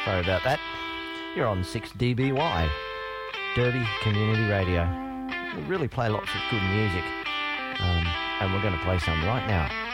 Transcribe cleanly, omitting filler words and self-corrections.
Sorry about that. You're on 6DBY, Derby Community Radio. We really play lots of good music, and we're going to play some right now.